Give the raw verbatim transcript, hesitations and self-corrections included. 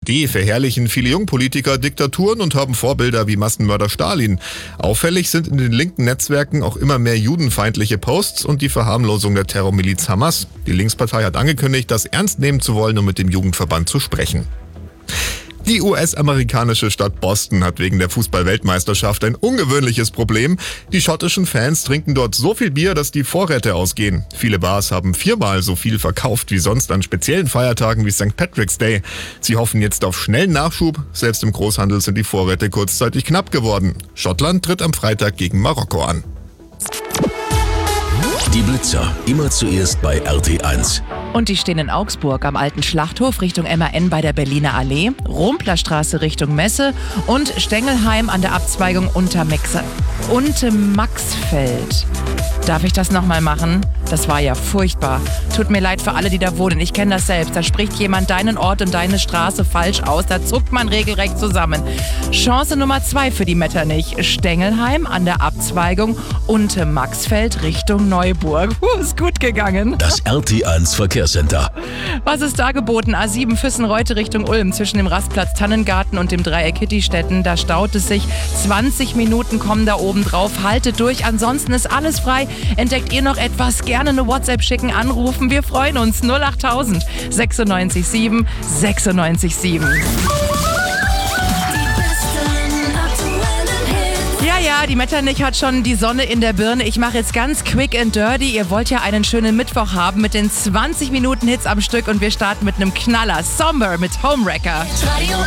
D verherrlichen viele Jungpolitiker Diktaturen und haben Vorbilder wie Massenmörder Stalin. Auffällig sind in den linken Netzwerken auch immer mehr judenfeindliche Posts und die Verharmlosung der Terrormiliz Hamas. Die Linkspartei hat angekündigt, das ernst nehmen zu wollen, um mit dem Jugendverband zu sprechen. Die U S-amerikanische Stadt Boston hat wegen der Fußball-Weltmeisterschaft ein ungewöhnliches Problem. Die schottischen Fans trinken dort so viel Bier, dass die Vorräte ausgehen. Viele Bars haben viermal so viel verkauft wie sonst an speziellen Feiertagen wie Sankt Patrick's Day. Sie hoffen jetzt auf schnellen Nachschub. Selbst im Großhandel sind die Vorräte kurzzeitig knapp geworden. Schottland tritt am Freitag gegen Marokko an. Die Blitzer, immer zuerst bei R T eins. Und die stehen in Augsburg am alten Schlachthof Richtung M A N bei der Berliner Allee, Rumplerstraße Richtung Messe und Stengelheim an der Abzweigung Untermaxe. Untermaxfeld. Darf ich das nochmal machen? Das war ja furchtbar. Tut mir leid für alle, die da wohnen. Ich kenne das selbst. Da spricht jemand deinen Ort und deine Straße falsch aus. Da zuckt man regelrecht zusammen. Chance Nummer zwei für die Metternich. Stengelheim an der Abzweigung Untermaxfeld Richtung Neuburg. Uh, ist gut gegangen. Das R T eins Verkehrscenter. Was ist da geboten? A sieben Füssenreute Richtung Ulm zwischen dem Rastplatz Tannengarten und dem Dreieck Hittistetten. Da staut es sich. zwanzig Minuten kommen da oben drauf. Haltet durch. Ansonsten ist alles frei. Entdeckt ihr noch etwas? Gerne eine WhatsApp schicken, anrufen. Wir freuen uns. null achttausend sechsundneunzig sieben sechsundneunzig sieben. Ja, ja, die Metternich hat schon die Sonne in der Birne. Ich mache jetzt ganz quick and dirty. Ihr wollt ja einen schönen Mittwoch haben mit den zwanzig Minuten Hits am Stück und wir starten mit einem Knaller. Somber mit Homewrecker. Radio